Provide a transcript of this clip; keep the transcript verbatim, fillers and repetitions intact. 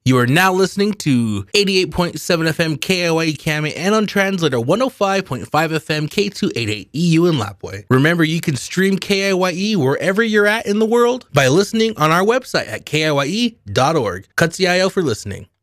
You are now listening to eighty-eight point seven F M K I Y E Kami and on translator one oh five point five F M K two eighty-eight E U in Lapwai. Remember, you can stream K I Y E wherever you're at in the world by listening on our website at K I Y E dot org. Katsiayo for listening.